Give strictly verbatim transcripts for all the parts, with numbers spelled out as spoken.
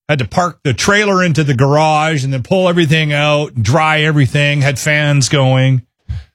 Had to park the trailer into the garage and then pull everything out, dry everything, had fans going.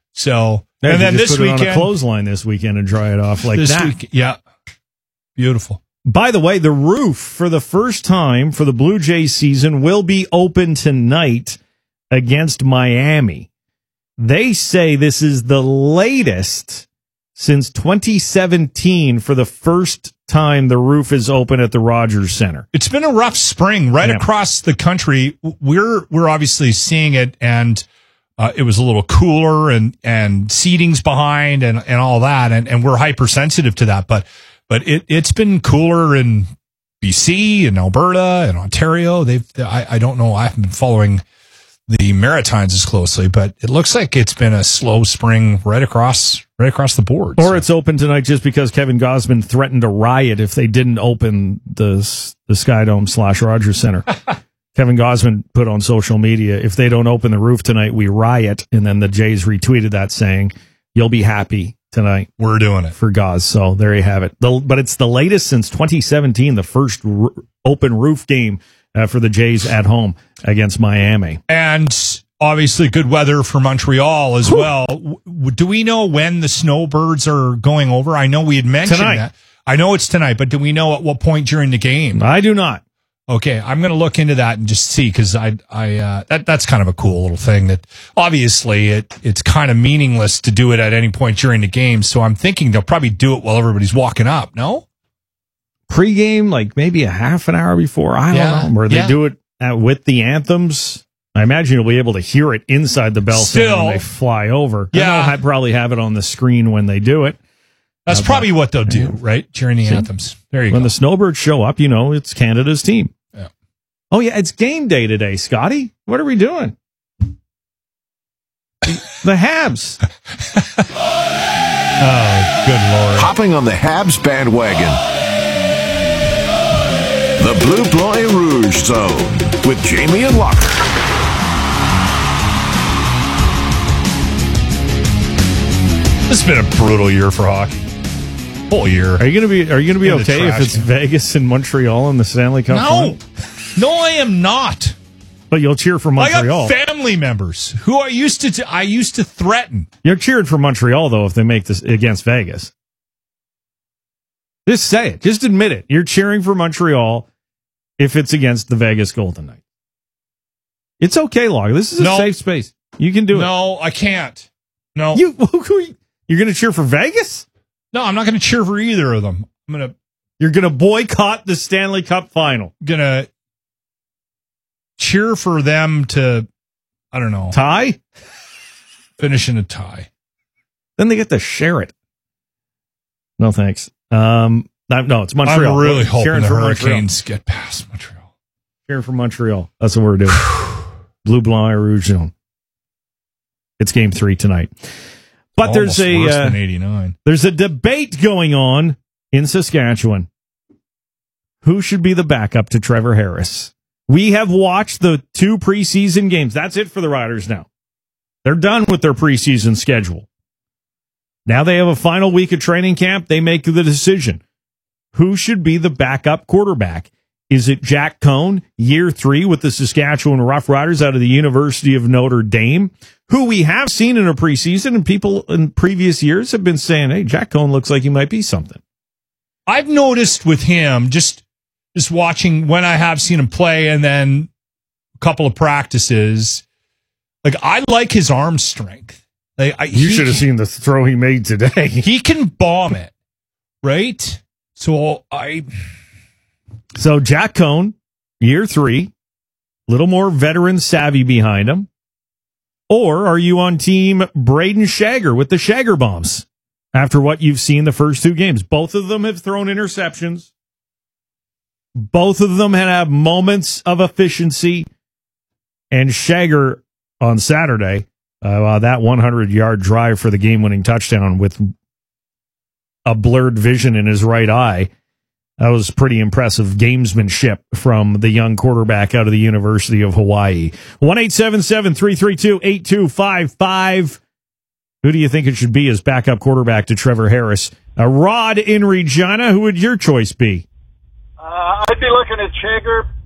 So, yeah, and then this put weekend. It on a clothesline this weekend and dry it off like this that. Week, yeah. Beautiful. By the way, the roof for the first time for the Blue Jays season will be open tonight against Miami. They say this is the latest since twenty seventeen for the first time the roof is open at the Rogers Center. It's been a rough spring right yeah. across the country. We're we're obviously seeing it, and uh, it was a little cooler, and and seating's behind, and, and all that, and, and we're hypersensitive to that. But but it it's been cooler in B C and Alberta and Ontario. They've I, I don't know. I haven't been following the Maritimes as closely, but it looks like it's been a slow spring right across right across the board. Or so. It's open tonight just because Kevin Gosman threatened to riot if they didn't open the the Skydome slash Rogers Center. Kevin Gosman put on social media, if they don't open the roof tonight, we riot. And then the Jays retweeted that saying, you'll be happy tonight. We're doing it. For Gos. So there you have it. The, but it's the latest since twenty seventeen, the first r- open roof game Uh, for the Jays at home against Miami. And obviously good weather for Montreal as well. W- do we know when the snowbirds are going over? I know we had mentioned tonight. that. I know it's tonight, but do we know at what point during the game? I do not. Okay, I'm going to look into that and just see, because I, I, uh, that that's kind of a cool little thing. That obviously it it's kind of meaningless to do it at any point during the game. So I'm thinking they'll probably do it while everybody's walking up. No. Pre-game, like maybe a half an hour before, I don't Yeah, know, where they yeah. do it at, with the anthems. I imagine you'll be able to hear it inside the Bell Center Still. when they fly over. Yeah. And they'll ha- probably have it on the screen when they do it. That's Uh, probably what they'll do, right? During the See? anthems. There you When go. the Snowbirds show up, you know, it's Canada's team. Yeah. Oh, yeah, it's game day today, Scotty. What are we doing? The Habs. Oh, good Lord. Hopping on the Habs bandwagon. The Blue Bloy Rouge Zone with Jamie and Locker. This has been a brutal year for hockey. Whole year. Are you going to be Are you going to be In the okay if trash it's can. Vegas and Montreal in the Stanley Cup? No. final? No, I am not. But you'll cheer for Montreal. I got family members who I used to, t- I used to threaten. You're cheering for Montreal, though, if they make this against Vegas. Just say it. Just admit it. You're cheering for Montreal if it's against the Vegas Golden Knights. It's okay, Log. This is a No. safe space. You can do it. No, I can't. No. You, you're going to cheer for Vegas? No, I'm not going to cheer for either of them. I'm going to You're going to boycott the Stanley Cup final. going to cheer for them to, I don't know, Tie? finish in a tie. Then they get to share it. No, thanks. Um, no, no, it's Montreal. I'm really We're hoping cheering the for Hurricanes get past Montreal. Montreal. Cheering for Montreal. That's what we're doing. Blue, Blanc, Rouge Zone. It's game three tonight. But Almost there's a worse uh, than eighty-nine. there's a debate going on in Saskatchewan. Who should be the backup to Trevor Harris? We have watched the two preseason games. That's it for the Riders now. They're done with their preseason schedule. Now they have a final week of training camp. They make the decision. Who should be the backup quarterback? Is it Jack Cohn, year three with the Saskatchewan Roughriders out of the University of Notre Dame, who we have seen in a preseason, and people in previous years have been saying, hey, Jack Cohn looks like he might be something. I've noticed with him, just just watching when I have seen him play and then a couple of practices, like I like his arm strength. Like, I, You he should have can- seen the throw he made today. He can bomb it, right? So I... So Jack Cohn, year three, little more veteran savvy behind him. Or are you on team Braden Shagger with the Shagger Bombs after what you've seen the first two games? Both of them have thrown interceptions. Both of them have moments of efficiency. And Shagger on Saturday, uh, that one hundred-yard drive for the game-winning touchdown with a blurred vision in his right eye. That was pretty impressive gamesmanship from the young quarterback out of the University of Hawaii. one eight seven seven, three three two, eight two five five. Who do you think it should be as backup quarterback to Trevor Harris? A Rod in Regina, who would your choice be? Uh, I'd be looking at Shager.